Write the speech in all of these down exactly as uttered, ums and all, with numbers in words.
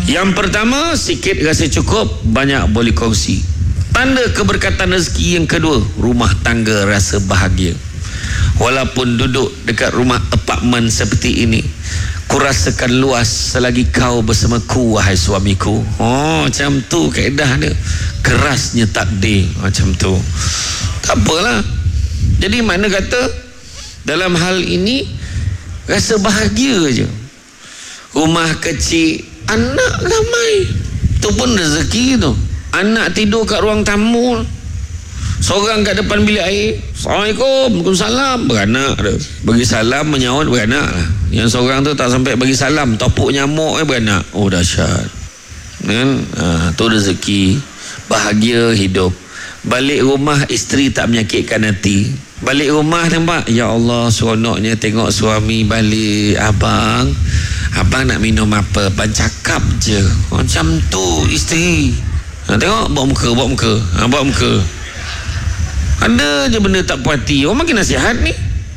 Yang pertama, sikit rasa cukup, banyak boleh kongsi. Tanda keberkatan rezeki yang kedua, rumah tangga rasa bahagia. Walaupun duduk dekat rumah apartmen seperti ini, ku rasakan luas selagi kau bersamaku, wahai suamiku. Oh, macam tu kaedah dia. Kerasnya takdir, macam tu. Tak apalah. Jadi mana kata dalam hal ini rasa bahagia je. Rumah kecil, anak ramai, tu pun rezeki tu. Anak tidur kat ruang tamu, seorang kat depan bilik air, Assalamualaikum, Waalaikumsalam, beranak dia. Bagi salam, menyahut, beranak lah. Yang seorang tu tak sampai bagi salam, topuk nyamuk eh, beranak. Oh, dahsyat kan? Ha, tu rezeki. Bahagia hidup. Balik rumah, isteri tak menyakitkan hati. Balik rumah nampak, ya Allah, seronoknya tengok suami balik. Abang Abang nak minum apa? Abang cakap je. Macam tu isteri. Ha, tengok, bawa muka, bawa muka. Ha, bawa muka. Ada je benda tak puas hati. Orang makin nasihat ni.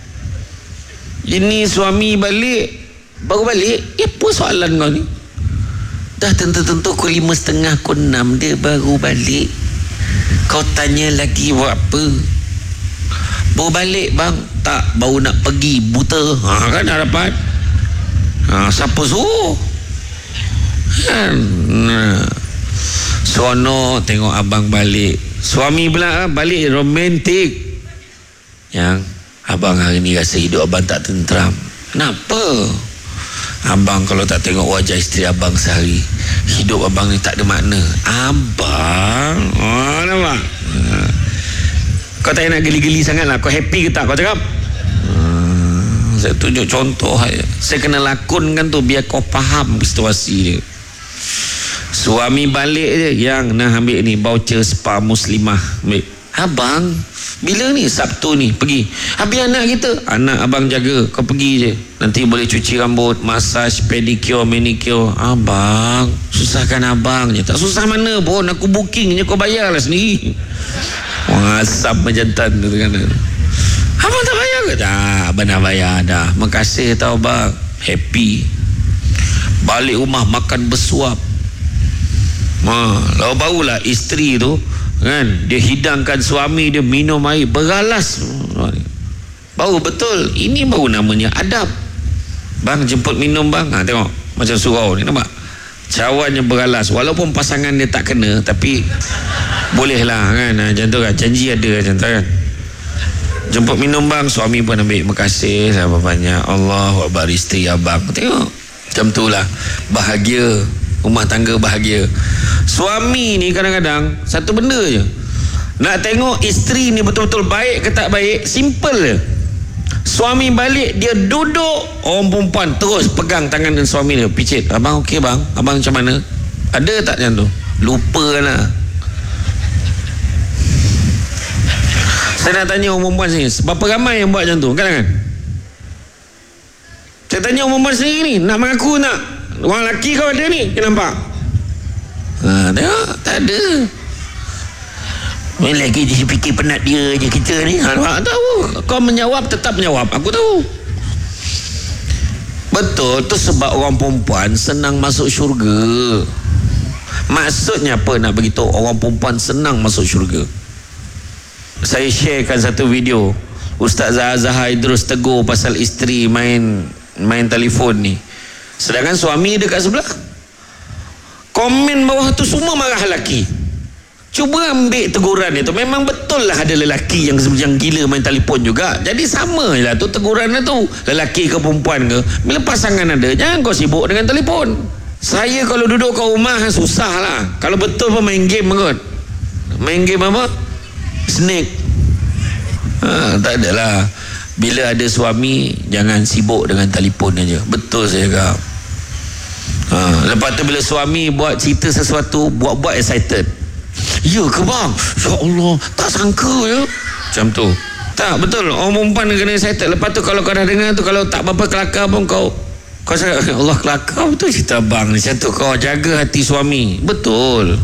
Ini suami balik, baru balik. Eh, apa soalan kau ni? Dah tentu-tentu pukul lima setengah, pukul enam dia baru balik. Kau tanya lagi buat apa? Baru balik bang. Tak, baru nak pergi buta. Ha, kan dah dapat. Ha, siapa suruh? Kan? Nah. Seronok tengok abang balik. Suami pula balik romantik. Yang abang hari ni rasa hidup abang tak tenteram. Kenapa? Abang kalau tak tengok wajah isteri abang sehari, hidup abang ni tak ada makna. Abang, oh nampak? Ha. Kau tak nak geli-geli sangat lah. Kau happy ke tak? Kau cakap? Ha. Saya tunjuk contoh. Saya kena lakonkan tu biar kau faham situasi dia. Suami balik je, yang nak ambil ni voucher spa Muslimah, ambil. Abang, bila ni? Sabtu ni pergi. Habis anak kita, anak abang jaga, kau pergi je. Nanti boleh cuci rambut, massage, pedicure, manicure. Abang, susahkan abang je. Tak susah mana pun, aku booking je, kau bayar lah sendiri. Wah, asap majantan tu kan. Abang tak bayar ke? Dah, abang dah bayar dah. Makasih tau bang. Happy. Balik rumah makan bersuap. Ha, lalu barulah isteri tu kan, dia hidangkan suami dia minum air beralas. Baru betul, ini baru namanya adab. Bang jemput minum bang. Ha, tengok macam surau ni, nampak cawannya beralas. Walaupun pasangan dia tak kena, tapi bolehlah kan. Ha, macam tu kan, janji ada macam tu kan. Jemput minum bang, suami pun ambil. Makasih sahabat banyak. Allahu Akbar, isteri abang. Tengok macam tu lah. Bahagia rumah tangga, bahagia. Suami ni kadang-kadang satu benda je, nak tengok isteri ni betul-betul baik ke tak baik, simple je. Suami balik, dia duduk, orang perempuan terus pegang tangan dan suami dia, picit. Abang okey bang? Abang macam mana? Ada tak macam tu? Lupa lah. Saya nak tanya orang perempuan sini, berapa ramai yang buat macam tu? Kan-kan? Saya tanya orang perempuan sendiri ni, nak mengaku nak? Orang lelaki kau ada ni, kau nampak? Ha, tengok, tak ada. Orang lelaki dia fikir penat dia je kita ni. Ha, tak tahu. Kau menjawab, tetap menjawab. Aku tahu. Betul, tu sebab orang perempuan senang masuk syurga. Maksudnya apa nak beritahu orang perempuan senang masuk syurga? Saya sharekan satu video. Ustazah Zahar Idrus tegur pasal isteri main main telefon ni. Sedangkan suami dekat sebelah. Komen bawah tu semua marah lelaki. Cuba ambil teguran itu. Memang betul lah ada lelaki yang yang gila main telefon juga. Jadi sama je lah tu tegurannya tu. Lelaki ke perempuan ke, bila pasangan ada, jangan kau sibuk dengan telefon. Saya kalau duduk kat rumah susah lah. Kalau betul pun main game kot. Main game apa? Snake. Ha, tak adalah. Bila ada suami, jangan sibuk dengan telefon aja. Betul saya cakap. Ha, lepas tu bila suami buat cerita sesuatu, buat-buat excited. Ya ke bang? Ya Allah, tak sangka ya. Macam tu. Tak, betul. Orang perempuan kena excited. Lepas tu kalau kau dah dengar tu, kalau tak apa-apa kelakar pun kau kau cakap, Allah kelakar betul cerita abang ni. Macam tu kau jaga hati suami. Betul.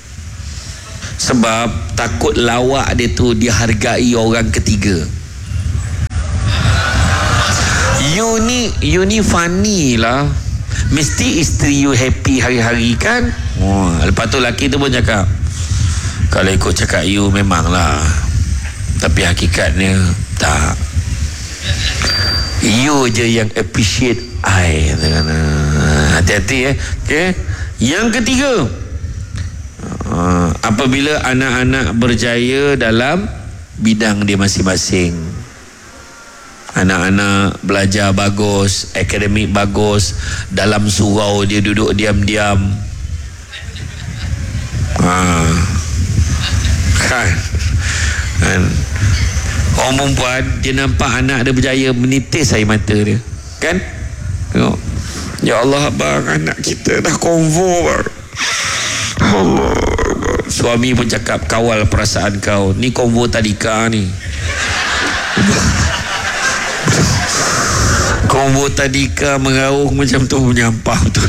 Sebab takut lawak dia tu dihargai orang ketiga. You ni, you ni funny lah. mesti isteri you happy hari-hari kan. Oh, lepas tu laki tu pun cakap, kalau ikut cakap you memanglah, tapi hakikatnya tak. You je yang appreciate I. Hati-hati eh. Okay. Yang ketiga, uh, apabila anak-anak berjaya dalam bidang dia masing-masing. Anak-anak belajar bagus, akademik bagus, dalam surau dia duduk diam-diam. Ha. Kan? Kan? Orang perempuan, dia nampak anak dia berjaya, menitis air mata dia. Kan? Tengok. Ya Allah abang, anak kita dah konvo bang. Allah. Suami pun cakap, kawal perasaan kau. Ni konvo tadika ni. Konvo tadika mengaruh macam tu, menyampah betul.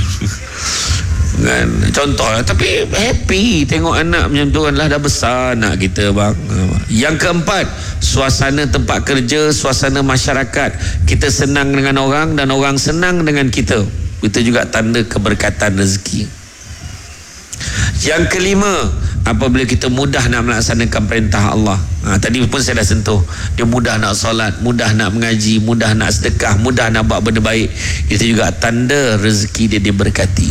Kan? Contoh lah. Tapi happy tengok anak macam tu kan, lah dah besar anak kita bang. Yang keempat, suasana tempat kerja, suasana masyarakat, kita senang dengan orang dan orang senang dengan kita. Itu juga tanda keberkatan rezeki. Yang kelima, apabila kita mudah nak melaksanakan perintah Allah. Ha, tadi pun saya dah sentuh. Dia mudah nak solat, mudah nak mengaji, mudah nak sedekah, mudah nak buat benda baik. Itu juga tanda rezeki dia diberkati.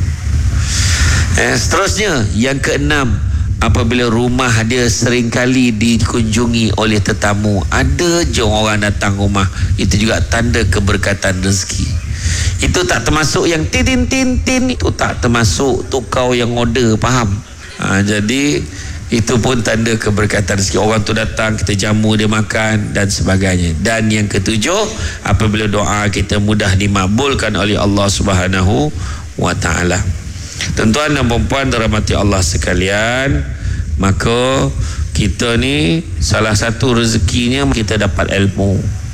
Eh, seterusnya, yang keenam, apabila rumah dia seringkali dikunjungi oleh tetamu, ada je orang datang rumah, itu juga tanda keberkatan rezeki. Itu tak termasuk yang tin tin tin tin, itu tak termasuk tu kau yang order, faham? Ha, jadi itu pun tanda keberkatan rezeki. Orang tu datang, kita jamu dia makan dan sebagainya. Dan yang ketujuh, apabila doa kita mudah dimakbulkan oleh Allah Subhanahu wa taala. Tuan-tuan dan puan-puan dirahmati Allah sekalian, maka kita ni salah satu rezekinya kita dapat ilmu.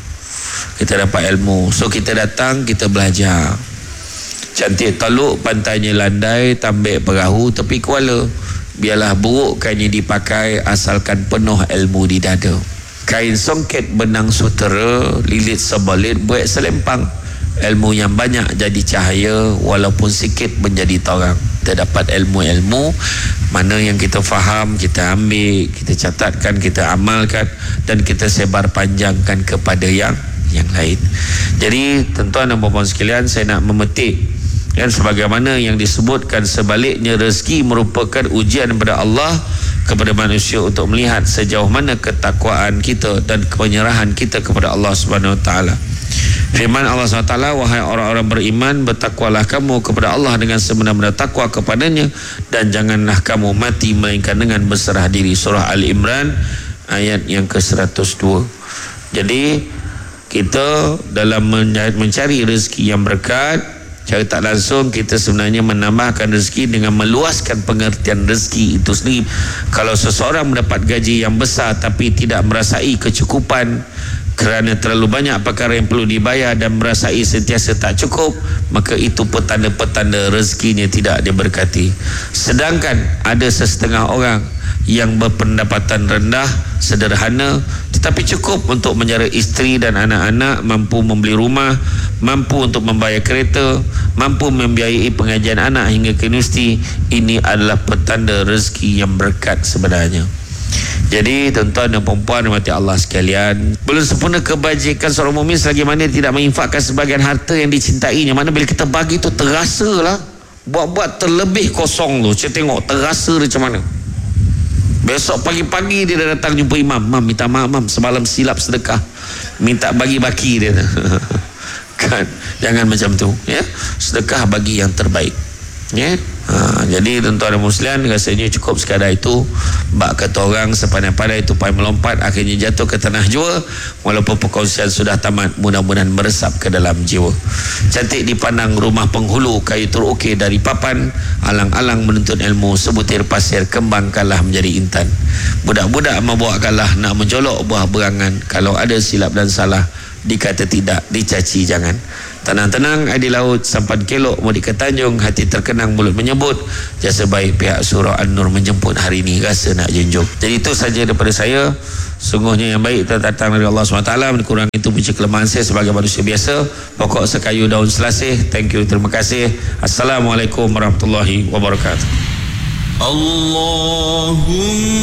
Kita dapat ilmu. So kita datang, kita belajar. Cantik Teluk, pantainya landai, tambik perahu tepi kuala. Biarlah burukkannya dipakai asalkan penuh ilmu di dada. Kain songket benang sutera, lilit sebalit buat selempang. Ilmu yang banyak jadi cahaya, walaupun sikit menjadi terang. Kita dapat ilmu-ilmu, mana yang kita faham, kita ambil, kita catatkan, kita amalkan, dan kita sebar panjangkan kepada yang yang lain. Jadi tuan-tuan dan puan-puan sekalian, saya nak memetik kan, sebagaimana yang disebutkan, sebaliknya rezeki merupakan ujian daripada Allah kepada manusia untuk melihat sejauh mana ketakwaan kita dan penyerahan kita kepada Allah Subhanahu Wa Taala. Firman Allah subhanahu wa taala, wahai orang-orang beriman, bertakwalah kamu kepada Allah dengan sebenar-benar takwa kepadanya, dan janganlah kamu mati melainkan dengan berserah diri. Surah Al-Imran ayat yang ke seratus dua. Jadi kita dalam mencari rezeki yang berkat, cara tak langsung kita sebenarnya menambahkan rezeki dengan meluaskan pengertian rezeki itu sendiri. Kalau seseorang mendapat gaji yang besar tapi tidak merasai kecukupan kerana terlalu banyak perkara yang perlu dibayar dan merasai sentiasa tak cukup, maka itu petanda-petanda rezekinya tidak diberkati. Sedangkan ada sesetengah orang yang berpendapatan rendah, sederhana, tetapi cukup untuk menjara isteri dan anak-anak, mampu membeli rumah, mampu untuk membayar kereta, mampu membiayai pengajian anak hingga ke universiti. Ini adalah petanda rezeki yang berkat sebenarnya. Jadi tuan-tuan dan puan-puan rahmati Allah sekalian, belum sempurna kebajikan seorang mukmin selagi mana tidak menginfakkan sebagian harta yang dicintainya. Mana bila kita bagi tu terasa lah, buat-buat terlebih kosong tu, saya tengok terasa dia macam mana. Besok pagi-pagi dia dah datang jumpa imam, mam minta maaf mam, semalam silap sedekah, minta bagi baki dia. Kan, jangan macam tu ya. Sedekah bagi yang terbaik ya. Ha, jadi tuan-tuan dan muslimin, rasanya cukup sekadar itu. Bak kata orang, sepandai-pandai tupai melompat akhirnya jatuh ke tanah jua. Walaupun perkongsian sudah tamat, mudah-mudahan meresap ke dalam jiwa. Cantik dipandang rumah penghulu, kayu terukir dari papan, alang-alang menuntut ilmu, sebutir pasir kembangkanlah menjadi intan. Budak-budak membawakanlah nak menjolok buah berangan. Kalau ada silap dan salah, dikata tidak, dicaci jangan. Tenang-tenang ai di laut, sampan kelok mau ke Tanjung, hati terkenang mulut menyebut, jasa baik pihak surah An-Nur menjemput hari ini rasa nak junjung. Jadi itu saja daripada saya. Sungguhnya yang baik datang dari Allah subhanahu wa taala, kurang itu puji kelemahan saya sebagai manusia biasa. Pokok sekayu daun selasih. Thank you, terima kasih. Assalamualaikum warahmatullahi wabarakatuh. Allahumma